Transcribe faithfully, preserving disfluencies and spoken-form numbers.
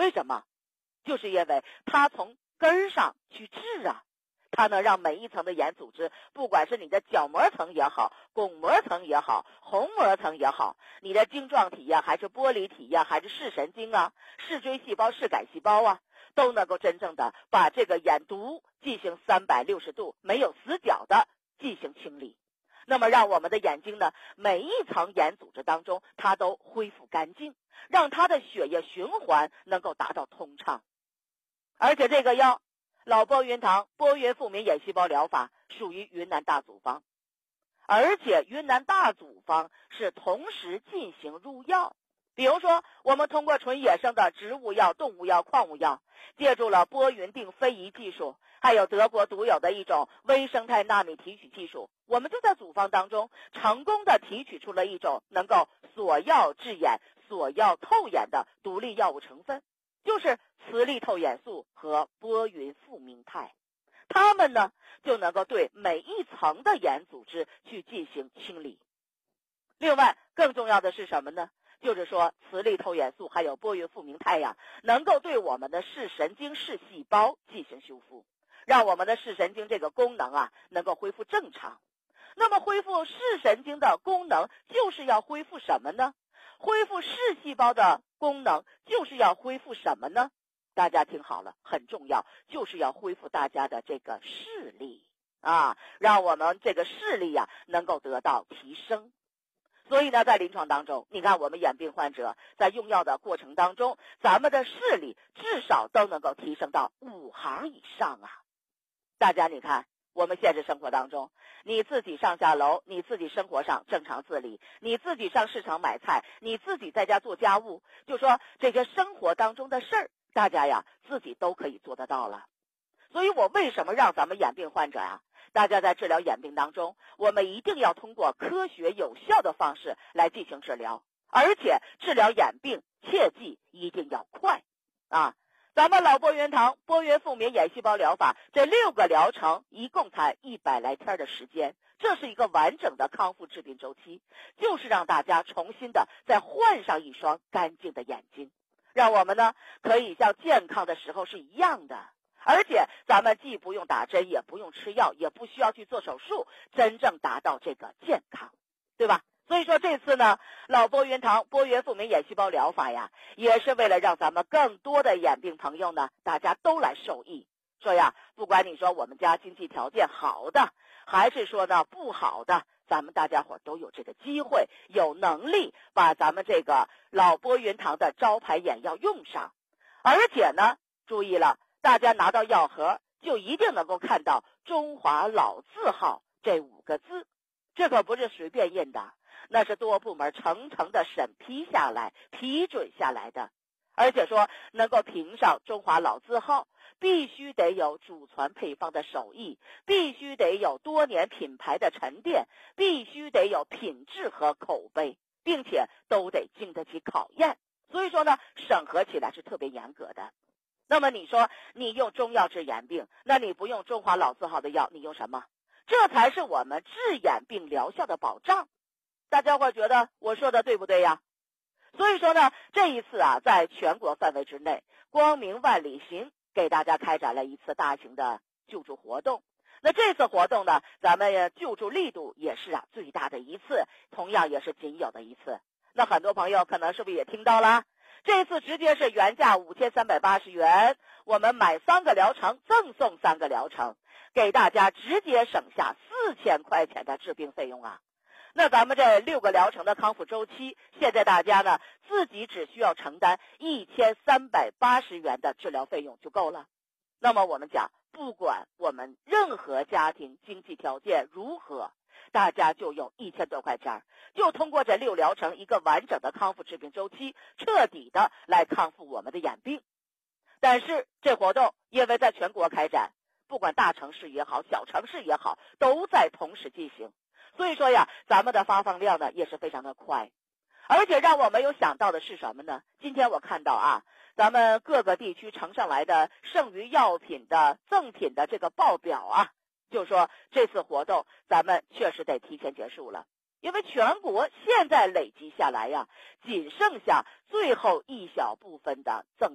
为什么？就是因为它从根儿上去治啊，它能让每一层的眼组织，不管是你的角膜层也好，巩膜层也好，虹膜层也好，你的晶状体呀，还是玻璃体呀，还是视神经啊，视锥细胞、视杆细胞啊，都能够真正的把这个眼毒进行三百六十度没有死角的进行清理。那么让我们的眼睛呢，每一层眼组织当中它都恢复干净，让它的血液循环能够达到通畅。而且这个药老波云堂波云复明眼细胞疗法属于云南大组方，而且云南大组方是同时进行入药。比如说我们通过纯野生的植物药、动物药、矿物药，借助了波云定非遗技术，还有德国独有的一种微生态纳米提取技术，我们就在组方当中成功的提取出了一种能够锁药治眼、锁药透眼的独立药物成分，就是磁力透眼素和波云复明肽。它们呢就能够对每一层的眼组织去进行清理。另外更重要的是什么呢？就是说磁力透眼素还有波云复明肽呀，能够对我们的视神经视细胞进行修复，让我们的视神经这个功能啊能够恢复正常。那么恢复视神经的功能就是要恢复什么呢？恢复视细胞的功能就是要恢复什么呢？大家听好了，很重要，就是要恢复大家的这个视力啊，让我们这个视力呀能够得到提升。所以呢，在临床当中，你看我们眼病患者在用药的过程当中，咱们的视力至少都能够提升到五行以上啊。大家你看我们现实生活当中，你自己上下楼，你自己生活上正常自理，你自己上市场买菜，你自己在家做家务，就说这些生活当中的事儿，大家呀自己都可以做得到了。所以我为什么让咱们眼病患者呀，大家在治疗眼病当中，我们一定要通过科学有效的方式来进行治疗，而且治疗眼病切记一定要快啊！咱们老波云堂波云复明眼细胞疗法这六个疗程一共才一百来天的时间，这是一个完整的康复治病周期，就是让大家重新的再换上一双干净的眼睛，让我们呢可以像健康的时候是一样的。而且咱们既不用打针，也不用吃药，也不需要去做手术，真正达到这个健康，对吧？所以说这次呢，老波云堂波云复明眼细胞疗法呀，也是为了让咱们更多的眼病朋友呢，大家都来受益。说呀，不管你说我们家经济条件好的，还是说呢不好的，咱们大家伙都有这个机会，有能力把咱们这个老波云堂的招牌眼药用上。而且呢，注意了，大家拿到药盒就一定能够看到中华老字号这五个字，这可不是随便印的，那是多部门层层的审批下来批准下来的。而且说能够评上中华老字号，必须得有祖传配方的手艺，必须得有多年品牌的沉淀，必须得有品质和口碑，并且都得经得起考验。所以说呢，审核起来是特别严格的。那么你说你用中药治眼病，那你不用中华老字号的药，你用什么？这才是我们治眼病疗效的保障。大家伙觉得我说的对不对呀？所以说呢，这一次啊，在全国范围之内，光明万里行给大家开展了一次大型的救助活动。那这次活动呢，咱们救助力度也是啊最大的一次，同样也是仅有的一次。那很多朋友可能是不是也听到了？这次直接是原价五千三百八十元，我们买三个疗程赠送三个疗程，给大家直接省下四千块钱的治病费用啊！那咱们这六个疗程的康复周期，现在大家呢自己只需要承担一千三百八十元的治疗费用就够了。那么我们讲，不管我们任何家庭经济条件如何，大家就用一千多块钱，就通过这六疗程一个完整的康复治病周期，彻底的来康复我们的眼病。但是这活动因为在全国开展，不管大城市也好，小城市也好，都在同时进行。所以说呀，咱们的发放量呢也是非常的快。而且让我没有想到的是什么呢？今天我看到啊，咱们各个地区呈上来的剩余药品的赠品的这个报表啊，就说这次活动咱们确实得提前结束了，因为全国现在累积下来呀，仅剩下最后一小部分的赠